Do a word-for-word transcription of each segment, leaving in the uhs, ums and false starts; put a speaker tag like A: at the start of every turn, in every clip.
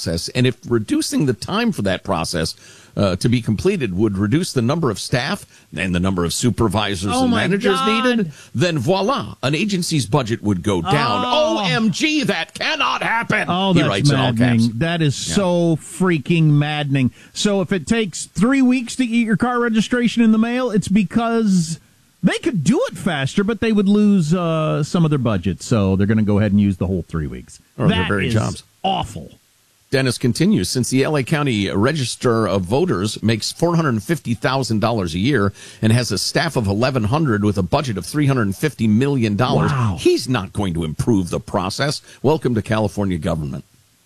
A: process. And if reducing the time for that process uh, to be completed would reduce the number of staff and the number of supervisors
B: oh
A: and managers
B: God.
A: needed, then voila, an agency's budget would go down.
B: Oh.
A: O M G, that cannot happen.
B: Oh,
A: he
B: that's
A: writes in all
B: maddening.
A: caps.
B: That is
A: Yeah.
B: so freaking maddening. So if it takes three weeks to get your car registration in the mail, it's because they could do it faster, but they would lose uh, some of their budget. So they're going to go ahead and use the whole three weeks.
A: Or
B: that
A: their very
B: is
A: jobs.
B: awful.
A: Dennis continues, since the L A County Register of Voters makes four hundred fifty thousand dollars a year and has a staff of eleven hundred with a budget of three hundred fifty million dollars,
B: wow.
A: he's not going to improve the process. Welcome to California government.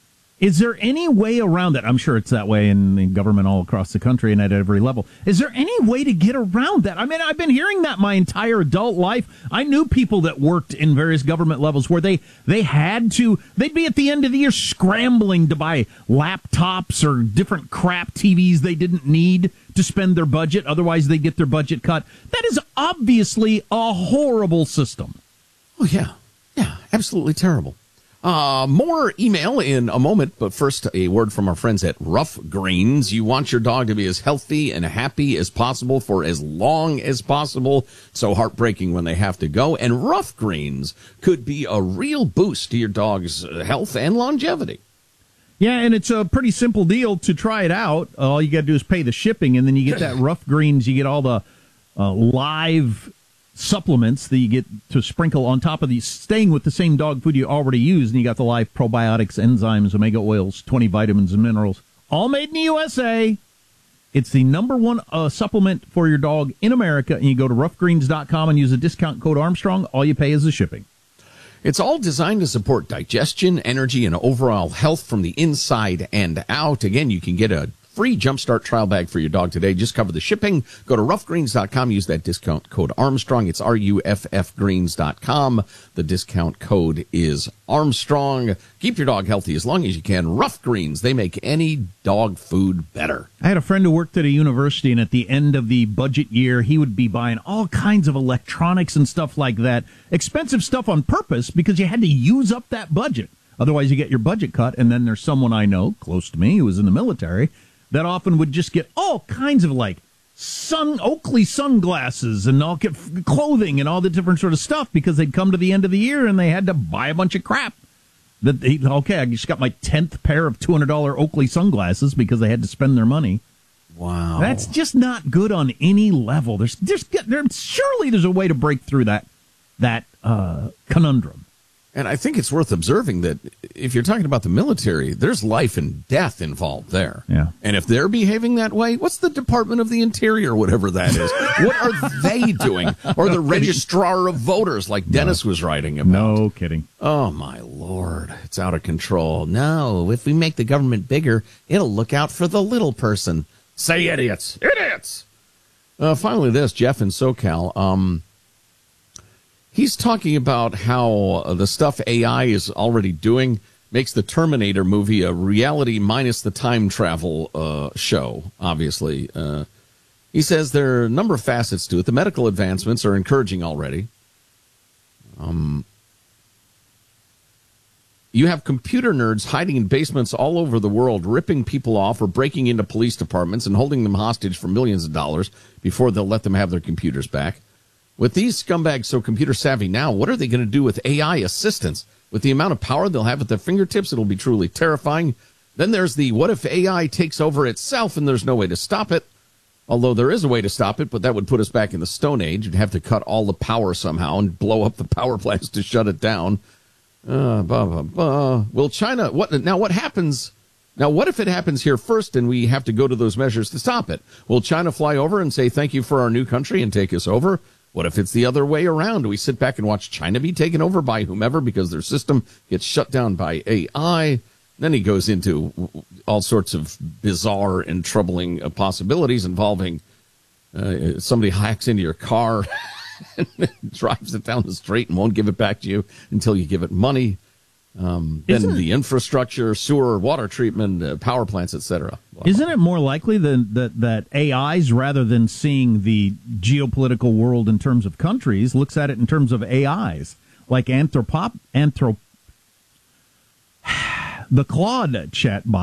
B: Is there any way around that? I'm sure it's that way in, in government all across the country and at every level. Is there any way to get around that? I mean, I've been hearing that my entire adult life. I knew people that worked in various government levels where they, they had to, they'd be at the end of the year scrambling to buy laptops or different crap T Vs they didn't need to spend their budget. Otherwise, they get their budget cut. That is obviously a horrible system.
A: Oh, yeah. Yeah, absolutely terrible. Uh, more email in a moment, but first a word from our friends at Rough Greens. You want your dog to be as healthy and happy as possible for as long as possible. So heartbreaking when they have to go. And Rough Greens could be a real boost to your dog's health and longevity.
B: Yeah, and it's a pretty simple deal to try it out. All you got to do is pay the shipping, and then you get that Rough Greens. You get all the uh, live supplements that you get to sprinkle on top of these, staying with the same dog food you already use, and you got the live probiotics, enzymes, omega oils, twenty vitamins and minerals, all made in the U S A. It's the number one uh, supplement for your dog in America, and you go to rough greens dot com and use the discount code Armstrong. All you pay is the shipping.
A: It's all designed to support digestion, energy, and overall health from the inside and out. Again, you can get a free Jumpstart trial bag for your dog today. Just cover the shipping. Go to rough greens dot com. Use that discount code Armstrong. It's R U F F greens dot com. The discount code is Armstrong. Keep your dog healthy as long as you can. Rough Greens, they make any dog food better.
B: I had a friend who worked at a university, and at the end of the budget year, he would be buying all kinds of electronics and stuff like that. Expensive stuff on purpose because you had to use up that budget. Otherwise, you get your budget cut, and then there's someone I know, close to me, who was in the military, that often would just get all kinds of, like, sun Oakley sunglasses and all clothing and all the different sort of stuff because they'd come to the end of the year and they had to buy a bunch of crap. That they, okay, I just got my tenth pair of two hundred dollars Oakley sunglasses because they had to spend their money.
A: Wow.
B: That's just not good on any level. There's, there's, there's surely there's a way to break through that, that uh, conundrum.
A: And I think it's worth observing that if you're talking about the military, there's life and death involved there.
B: Yeah.
A: And if they're behaving that way, what's the Department of the Interior, whatever that is? What are they doing? Or the Registrar of Voters, like Dennis no. was writing about.
B: No kidding.
A: Oh, my Lord. It's out of control. No, if we make the government bigger, it'll look out for the little person. Say idiots. Idiots! Uh, finally, this, Jeff in SoCal. Um... He's talking about how the stuff A I is already doing makes the Terminator movie a reality minus the time travel uh, show, obviously. Uh, he says there are a number of facets to it. The medical advancements are encouraging already. Um, you have computer nerds hiding in basements all over the world, ripping people off or breaking into police departments and holding them hostage for millions of dollars before they'll let them have their computers back. With these scumbags so computer savvy now, what are they going to do with A I assistants? With the amount of power they'll have at their fingertips, it'll be truly terrifying. Then there's the what if A I takes over itself and there's no way to stop it? Although there is a way to stop it, but that would put us back in the Stone Age. You'd have to cut all the power somehow and blow up the power plants to shut it down. Uh, blah, blah, blah. Will China, what, now what happens, now what if it happens here first and we have to go to those measures to stop it? Will China fly over and say thank you for our new country and take us over? What if it's the other way around? Do we sit back and watch China be taken over by whomever because their system gets shut down by A I? Then he goes into all sorts of bizarre and troubling uh, possibilities involving uh, somebody hacks into your car and drives it down the street and won't give it back to you until you give it money. Um, then
B: Isn't
A: the
B: it,
A: infrastructure, sewer, water treatment, uh, power plants, et cetera.
B: Isn't it more likely than that, that A Is, rather than seeing the geopolitical world in terms of countries, looks at it in terms of A Is, like anthropop, anthrop, the Claude chatbot?